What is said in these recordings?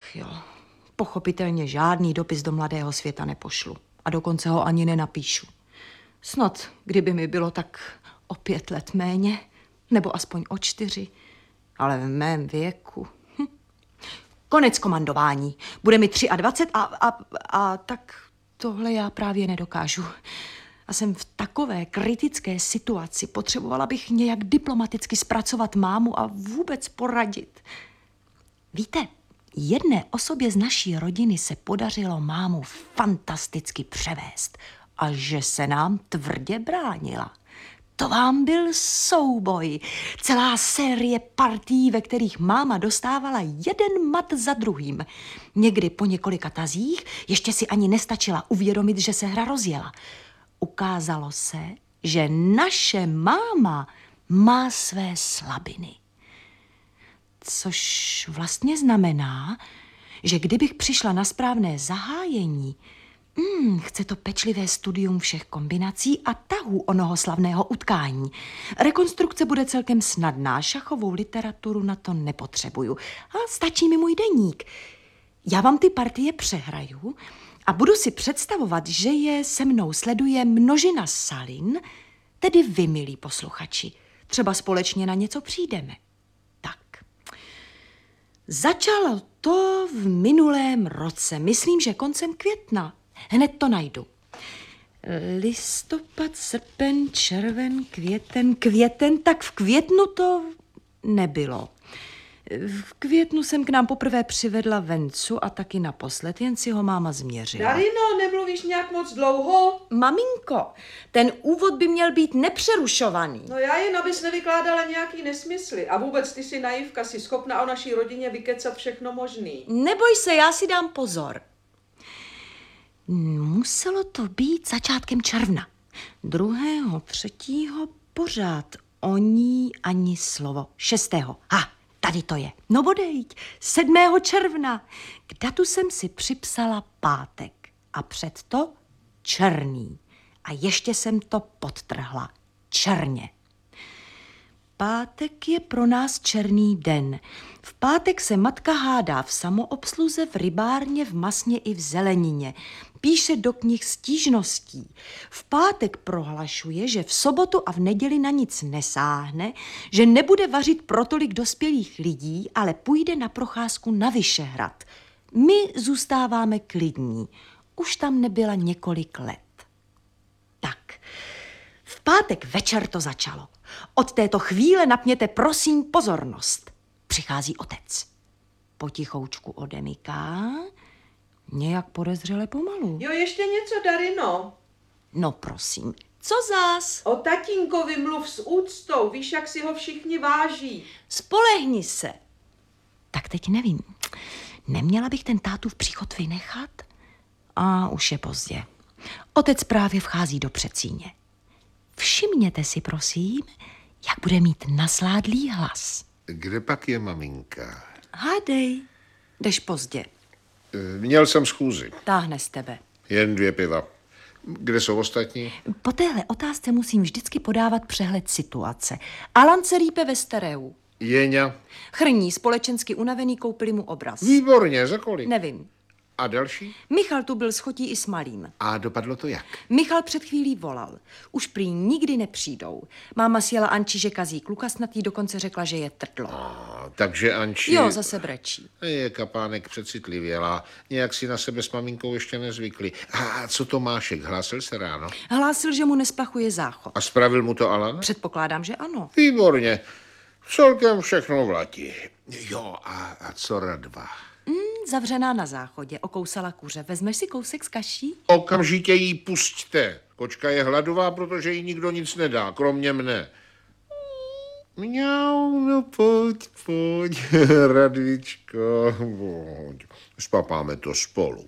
jo, pochopitelně žádný dopis do mladého světa nepošlu. A dokonce ho ani nenapíšu. Snad, kdyby mi bylo tak o 5 let méně, nebo aspoň o 4, ale v mém věku. Konec komandování. Bude mi 23 a tak tohle já právě nedokážu. A jsem v takové kritické situaci. Potřebovala bych nějak diplomaticky zpracovat mámu a vůbec poradit. Víte, jedné osobě z naší rodiny se podařilo mámu fantasticky převést a že se nám tvrdě bránila. To vám byl souboj. Celá série partií, ve kterých máma dostávala jeden mat za druhým. Někdy po několika tazích ještě si ani nestačila uvědomit, že se hra rozjela. Ukázalo se, že naše máma má své slabiny. Což vlastně znamená, že kdybych přišla na správné zahájení, chce to pečlivé studium všech kombinací a tahů onoho slavného utkání. Rekonstrukce bude celkem snadná, šachovou literaturu na to nepotřebuju. A stačí mi můj deník. Já vám ty partie přehraju a budu si představovat, že je se mnou sleduje množina salin, tedy vy, milí posluchači. Třeba společně na něco přijdeme. Tak. Začalo to v minulém roce, myslím, že koncem května. Hned to najdu. Listopad, srpen, červen, květen, tak v květnu to nebylo. V květnu jsem k nám poprvé přivedla Vencu a taky naposled, jen si ho máma změřila. Darino, nemluvíš nějak moc dlouho? Maminko, ten úvod by měl být nepřerušovaný. No já jen, abys nevykládala nějaký nesmysly. A vůbec ty jsi naivka, jsi schopna o naší rodině vykecat všechno možný. Neboj se, já si dám pozor. Muselo to být začátkem června. 2., 3. pořád o ní ani slovo. 6. Tady to je. No bodejť, 7. června. K datu jsem si připsala pátek. A před to černý. A ještě jsem to podtrhla. Černě. Pátek je pro nás černý den. V pátek se matka hádá v samoobsluze, v rybárně, v masně i v zelenině. Píše do knih stížností. V pátek prohlašuje, že v sobotu a v neděli na nic nesáhne, že nebude vařit pro tolik dospělých lidí, ale půjde na procházku na Vyšehrad. My zůstáváme klidní. Už tam nebyla několik let. Tak, v pátek večer to začalo. Od této chvíle napněte prosím pozornost. Přichází otec. Potichoučku odemyká, nějak podezřele pomalu. Jo, ještě něco, Darino. No prosím, co zás? O tatínkovi mluv s úctou, víš, jak si ho všichni váží. Spolehni se. Tak teď nevím, neměla bych ten tátův příchod vynechat? A už je pozdě. Otec právě vchází do předsíně. Všimněte si, prosím, jak bude mít nasládlý hlas. Kde pak je maminka? Hádej, jdeš pozdě. Měl jsem schůzi. Táhne z tebe. Jen 2 piva. Kde jsou ostatní? Po téhle otázce musím vždycky podávat přehled situace. Alan se rýpe ve stereu. Jeňa. Chrní, společensky unavený, koupili mu obraz. Výborně, za kolik? Nevím. A další? Michal tu byl s Chotí i s malým. A dopadlo to jak? Michal před chvílí volal. Už prý nikdy nepřijdou. Máma sjela Anči, že kazí kluka, snad jí dokonce řekla, že je trdlo. Takže Anči... Jo, zase brečí. Je kapánek přecitlivělá. Nějak si na sebe s maminkou ještě nezvykli. A co Tomášek? Hlásil se ráno? Hlásil, že mu nesplachuje záchod. A spravil mu to Alan? Předpokládám, že ano. Výborně. Celkem všechno vlatí. Jo, a co Radva? Zavřená na záchodě, okousala kuře. Vezmeš si kousek z kaší? Okamžitě jí pusťte. Kočka je hladová, protože jí nikdo nic nedá, kromě mne. Mňau, no pojď, Radvičko, pojď. Spapáme to spolu.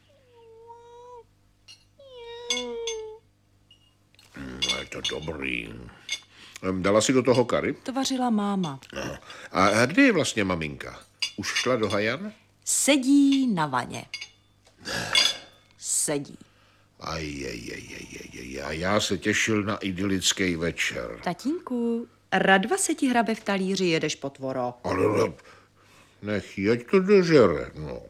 No, je to dobrý. Dala si do toho kary? To vařila máma. A kde je vlastně maminka? Už šla do Hajan? Sedí na vaně. Sedí. A já se těšil na idylický večer. Tatínku, Radva se ti hrabe v talíři, jedeš potvoro. Ale nech ať to dožere, no.